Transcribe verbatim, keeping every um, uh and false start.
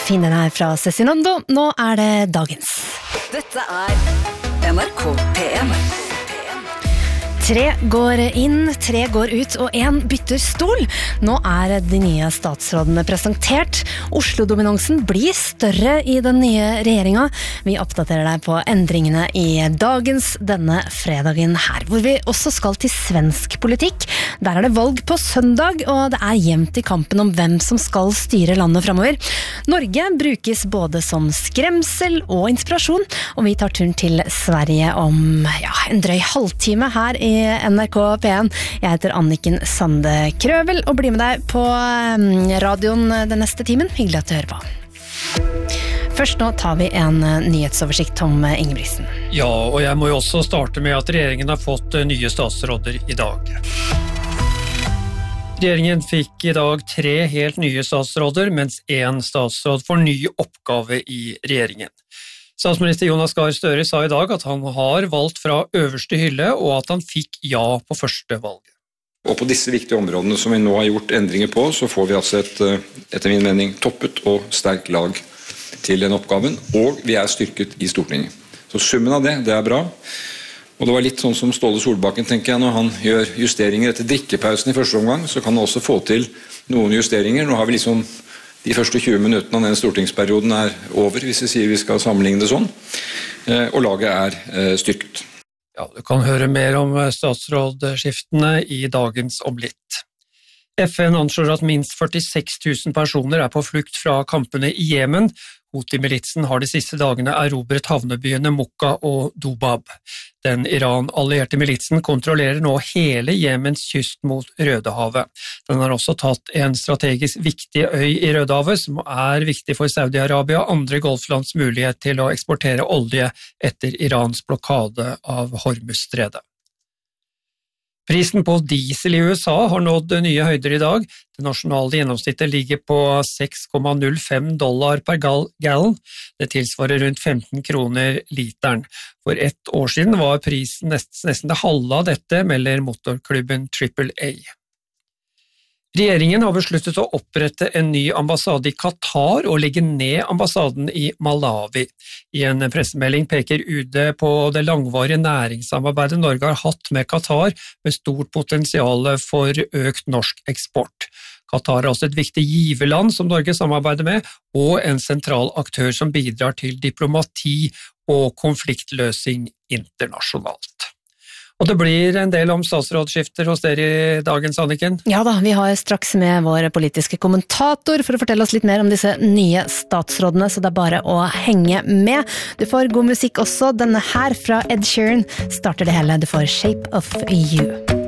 fin den her fra Cezinando. Nå er det dagens. Dette er N R K P M. Tre går inn, tre går ut, og en bytter stol. Nå er de nye statsrådene presentert. Oslo-dominansen blir større i den nye regjeringa. Vi oppdaterer deg på endringene i dagens denne fredagen her, hvor vi også skal til svensk politikk. Der er det valg på søndag, og det er jevnt i kampen om hvem som skal styre landet fremover. Norge brukes både som skremsel og inspirasjon, og vi tar turen til Sverige om ja, en drøy halvtime her i N R K P en. Jeg heter Anniken Sande Krøvel og blir med deg på radioen den neste timen. Hyggelig at du hører på. Først nå tar vi en nyhetsoversikt, Tom Ingebrigtsen. Ja, og jeg må jo også starte med at regjeringen har fått nye statsråder i dag. Regjeringen fikk i dag tre helt nye statsråder, mens en statsråd får ny oppgave i regjeringen. Statsminister Jonas Gahr Støre sa i dag at han har valgt fra øverste hylle, og at han fikk ja på første valget. Og på disse viktige områdene som vi nå har gjort endringer på, så får vi altså et, etter min mening, toppet og sterkt lag til den oppgaven, og vi er styrket i Stortinget. Så summen av det, det er bra. Og det var litt sånn som Ståle Solbakken, tenker jeg, når han gjør justeringer etter drikkepausen i første omgang, så kan han også få til noen justeringer. Nå har vi liksom de første tjue minuttene av denne stortingsperioden er over, hvis vi sier vi skal sammenligne det sånn, og laget er styrket. Ja, du kan høre mer om statsrådskiftene i dagens om litt. F N anslår at minst førtiseks tusen personer er på flukt fra kampene i Jemen. Houthi-militsen har de siste dagene erobret havnebyene Mokka og Dobab. Den Iran-allierte militsen kontrollerer nå hele Jemens kyst mot Rødehavet. Den har også tatt en strategisk viktig øy i Rødehavet, som er viktig for Saudi-Arabia og andre golflands mulighet til å eksportere olje etter Irans blokade av Hormuzstredet. Prisen på diesel i U S A har nådd nye høyder i dag. Det nasjonale gjennomsnittet ligger på seks komma null fem dollar per gallon. Det tilsvarer rundt femten kroner literen. For ett år siden var prisen nesten, nesten det halve av dette, melder motorklubben Triple A. Regjeringen har besluttet å opprette en ny ambassade i Qatar og legge ned ambassaden i Malawi. I en pressemelding peker U D på det langvarige næringssamarbeidet Norge har hatt med Qatar, med stort potensial for økt norsk eksport. Qatar er også et viktig giverland som Norge samarbeider med, og en sentral aktør som bidrar til diplomati og konfliktløsing internasjonalt. Og det blir en del om statsrådsskifter hos dere i dagens, Anniken? Ja da, vi har straks med vår politiske kommentator for å fortelle oss litt mer om disse nye statsrådene, så det er bare å henge med. Du får god musikk også. Denne her fra Ed Sheeran starter det hele. Du får Shape of You.